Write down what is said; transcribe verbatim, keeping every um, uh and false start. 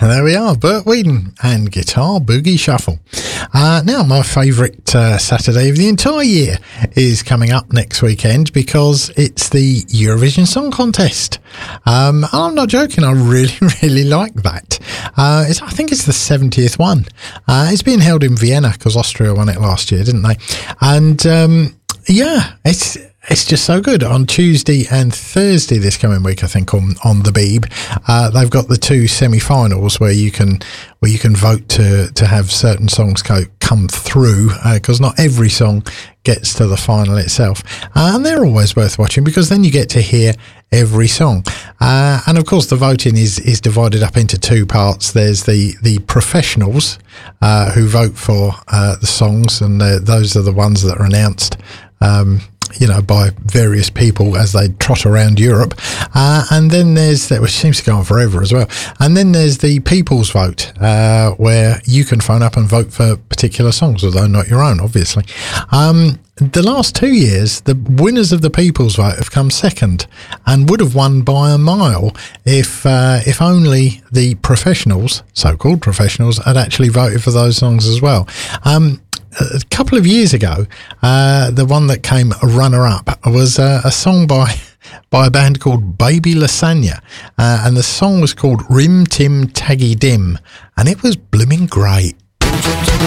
There we are, Bert Whedon and Guitar Boogie Shuffle. Uh, now, my favourite uh, Saturday of the entire year is coming up next weekend because it's the Eurovision Song Contest. Um, I'm not joking, I really, really like that. Uh, it's, I think it's the seventieth one. Uh, it's being held in Vienna because Austria won it last year, didn't they? And um, yeah, it's... It's just so good. On Tuesday and Thursday this coming week, I think on on the Beeb, uh, they've got the two semi-finals where you can where you can vote to to have certain songs go, come through because uh, not every song gets to the final itself, uh, and they're always worth watching because then you get to hear every song. Uh, and of course, the voting is is divided up into two parts. There's the the professionals uh, who vote for uh, the songs, and uh, those are the ones that are announced. Um, you know, by various people as they trot around Europe. Uh, and then there's that, which seems to go on forever as well. And then there's the People's Vote, uh, where you can phone up and vote for particular songs, although not your own, obviously. Um, the last two years, the winners of the People's Vote have come second and would have won by a mile if uh, if only the professionals, so-called professionals, had actually voted for those songs as well. Um, A couple of years ago, uh, the one that came runner-up was uh, a song by by a band called Baby Lasagna, uh, and the song was called Rim Tim Taggy Dim, and it was blooming great.